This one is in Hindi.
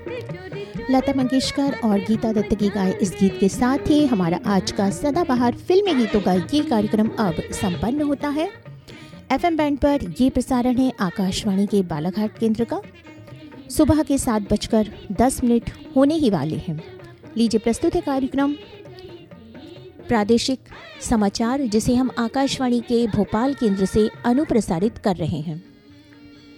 लता मंगेशकर और गीता दत्त की गाए इस गीत के साथ ही हमारा आज का सदाबहार फिल्मी गीतों का ये कार्यक्रम अब संपन्न होता है। एफएम बैंड पर ये प्रसारण है आकाशवाणी के बालाघाट केंद्र का। सुबह के 7:10 होने ही वाले हैं। लीजिए प्रस्तुत है कार्यक्रम प्रादेशिक समाचार, जिसे हम आकाशवाणी के भोपाल केंद्र से अनुप्रसारित कर रहे हैं।